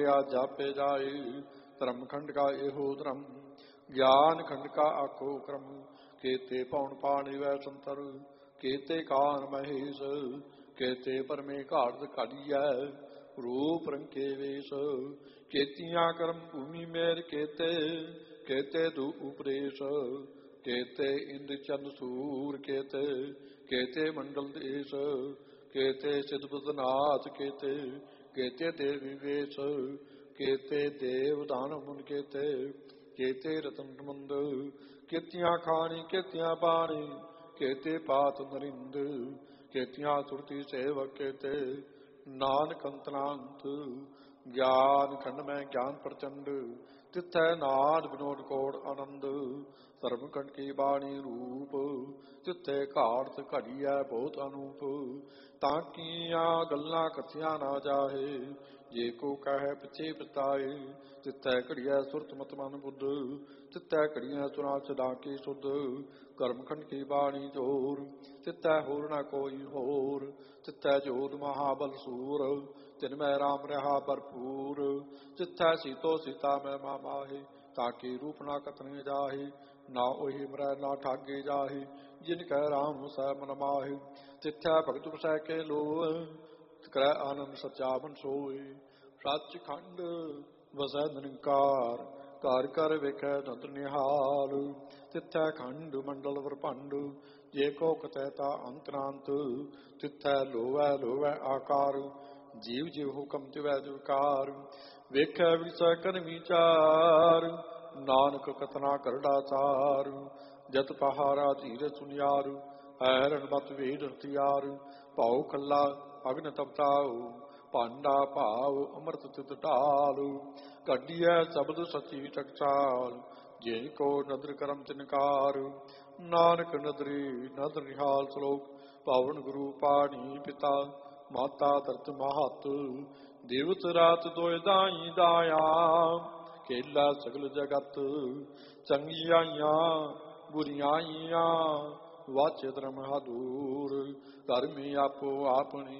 जापे जाए धर्म खंड का एहो धर्म ज्ञान खंड का आखो क्रम केते पौन पाणी वै संतर केते कान महेश केते परमे घाट कालिया रूप रंके वेश केतियां कर्म भूमि मेर केते केते दु उपदेश केते इंद्र चंद सूर केते केते मंडल देश केते सिद्धबुद्धनाथ केते केते देवी वेश केते देव दान मुन केते केते रतन मंद केतियां खानी केतियां बाणी केते पात नरिंद केतियां सुरती सेवक केते नानक अंतरांत ज्ञान खंड में ज्ञान प्रचंड तिथै नाद विनोद कोड आनंद धर्म खंड की बाणी रूप तिथे घाट घड़िया बहुत अनूप ताकिया गल्ला कथिया ना जाहे जे को कह पिछे पछताए तिथै घड़िया सुरत मत मन बुद्ध तिथै घड़िया सुना चदा की शुद्ध कर्म खंड की बाणी जोर तिथै होर न कोई होर तिथै जोध महाबल सूर तिनमै राम रहा भरपूर तिथै सीतो सीता मैं मामाहे ताकि रूप ना कतने जाहे ना ओहि मरै ना ठागे जाहे जिनकै राम सै मन माहे तिथै भगत बसै के लोह करै आनंद सचा मन सोए सच खंड वसै निरंकार घर घर वेखै दंत निहाल तिथै खंड मंडल वरभंड जे को कतैता अंतरांत तिथै लोवै लोवै आकार जीव जीव हुकम तिवै दुकार वेखै विसै कर विचार नानक कतना करड़ा सार जत पहारा धीर सुनियार हैरन बत वेद हथियार भाऊ खल्ला अग्न तपताऊ पांडा भाव अमृत तित ढाल कड्डिया शब्द सची टकसाल जिनको नदर करम तिनकार नानक नदरी नदर निहाल श्लोक पावन गुरु पाणी पिता माता तरत महत देवत रात दोय दाई दाया खेला सगल जगत चंगियाइया बुरियाइया वाचे धर्म दूर घर में आपो आपनी